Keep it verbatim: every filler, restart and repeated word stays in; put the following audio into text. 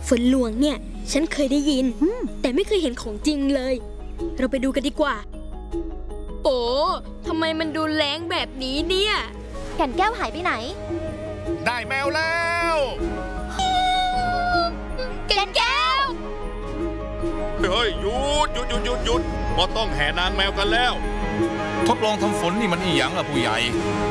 ฝนหลวงเนี่ยฉันเคยได้ยินแต่ไม่เคยเห็นของจริงเลยเราไปดูกันดีกว่าโอ้ทำไมมันดูแรงแบบนี้เนี่ยแก่นแก้วหายไปไหนได้แมวแล้วแก่นแก้วเฮ้ยหยุดหยุดหยุดหยุดหยุดพอต้องแห่นางแมวกันแล้วทดลองทำฝนนี่มันอีหยังล่ะผู้ใหญ่